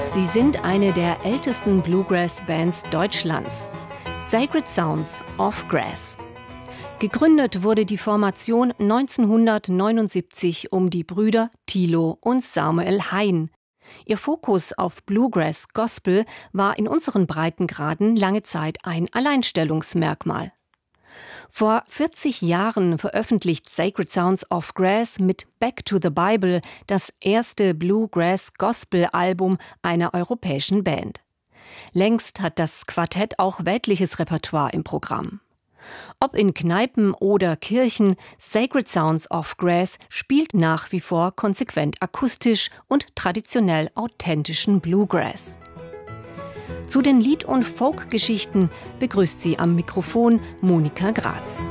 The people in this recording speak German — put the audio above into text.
Sie sind eine der ältesten Bluegrass-Bands Deutschlands. Sacred Sounds of Grass. Gegründet wurde die Formation 1979 um die Brüder Thilo und Samuel Hein. Ihr Fokus auf Bluegrass Gospel war in unseren Breitengraden lange Zeit ein Alleinstellungsmerkmal. Vor 40 Jahren veröffentlicht Sacred Sounds of Grass mit Back to the Bible das erste Bluegrass-Gospel-Album einer europäischen Band. Längst hat das Quartett auch weltliches Repertoire im Programm. Ob in Kneipen oder Kirchen, Sacred Sounds of Grass spielt nach wie vor konsequent akustisch und traditionell authentischen Bluegrass. Zu den Lied- und Folkgeschichten begrüßt sie am Mikrofon Monika Graz.